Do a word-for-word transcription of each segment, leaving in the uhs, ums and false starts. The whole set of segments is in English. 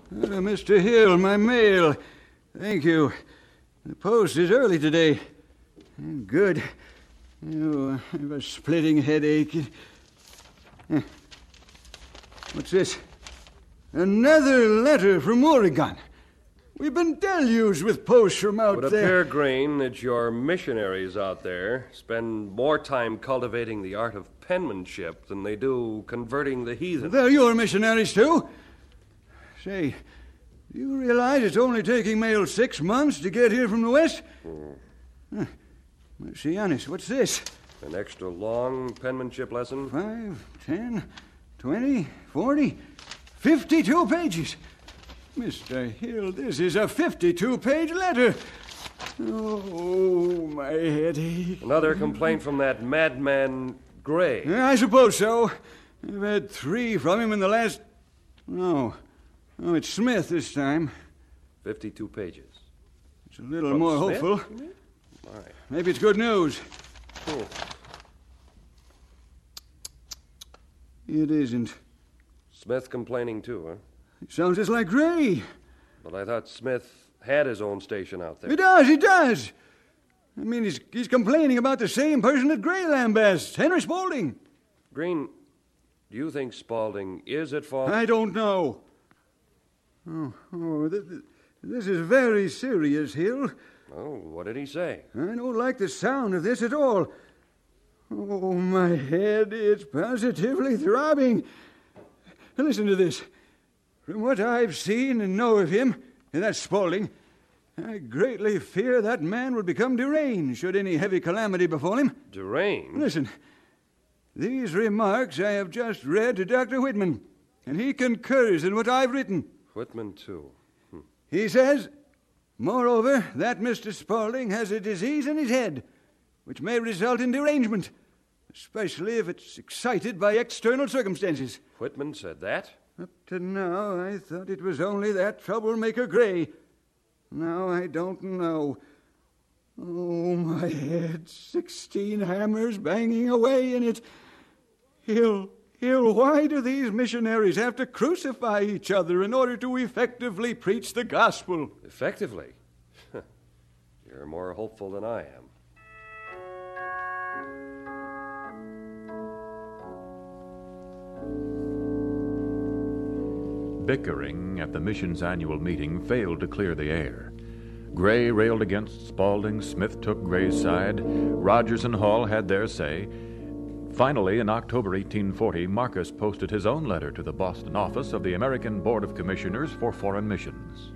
Uh, Mister Hill, my mail. Thank you. The post is early today. Good. Oh, I have a splitting headache. What's this? Another letter from Oregon. We've been deluged with posts from out there. It would appear, Green, that your missionaries out there spend more time cultivating the art of penmanship than they do converting the heathen. They're your missionaries, too. Say, do you realize it's only taking mail six months to get here from the west? Hmm. Huh. Let's see, honest, what's this? An extra long penmanship lesson? Five, ten, twenty, forty, fifty-two pages. Mister Hill, this is a fifty-two page letter. Oh, my headache. Another complaint from that madman Gray. Yeah, I suppose so. I've had three from him in the last... No. Oh, it's Smith this time. fifty-two pages. It's a little from more Smith? hopeful. My. Maybe it's good news. Oh. It isn't. Smith complaining too, huh? It sounds just like Gray. But I thought Smith had his own station out there. He does, he does. I mean, he's, he's complaining about the same person that Gray lambasts, Henry Spaulding. Green, do you think Spaulding is at fault? I don't know. Oh, oh this, this is very serious, Hill. Oh, what did he say? I don't like the sound of this at all. Oh, my head, it's positively throbbing. Listen to this. From what I've seen and know of him, and that's Spaulding, I greatly fear that man will become deranged should any heavy calamity befall him. Deranged? Listen, these remarks I have just read to Doctor Whitman, and he concurs in what I've written. Whitman, too. Hm. He says, moreover, that Mister Spaulding has a disease in his head, which may result in derangement, especially if it's excited by external circumstances. Whitman said that? Up to now, I thought it was only that troublemaker Gray. Now I don't know. Oh, my head. Sixteen hammers banging away in it. Hill, Hill, why do these missionaries have to crucify each other in order to effectively preach the gospel? Effectively? You're more hopeful than I am. Bickering at the mission's annual meeting failed to clear the air. Gray railed against Spaulding, Smith took Gray's side, Rogers and Hall had their say. Finally, in October eighteen forty, Marcus posted his own letter to the Boston office of the American Board of Commissioners for Foreign Missions.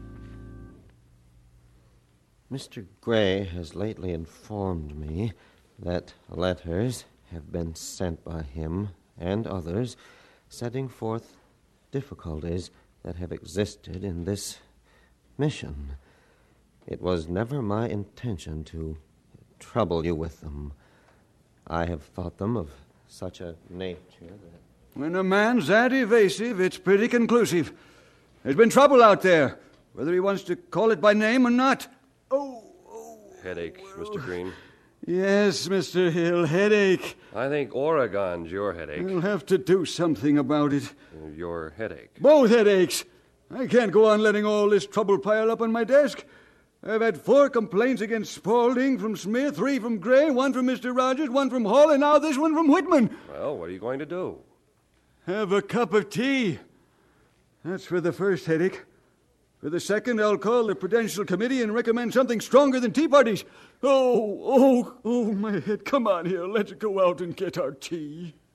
Mister Gray has lately informed me that letters have been sent by him and others setting forth difficulties that have existed in this mission. It was never my intention to trouble you with them. I have thought them of such a nature that... When a man's that evasive, it's pretty conclusive. There's been trouble out there, whether he wants to call it by name or not. Oh, oh. Headache, Mister Green. Yes, Mister Hill, headache. I think Oregon's your headache. We'll have to do something about it. Your headache. Both headaches. I can't go on letting all this trouble pile up on my desk. I've had four complaints against Spaulding from Smith, three from Gray, one from Mister Rogers, one from Hall, and now this one from Whitman. Well, what are you going to do? Have a cup of tea. That's for the first headache. For the second, I'll call the Prudential Committee and recommend something stronger than tea parties. Oh, oh, oh, my head. Come on here. Let's go out and get our tea.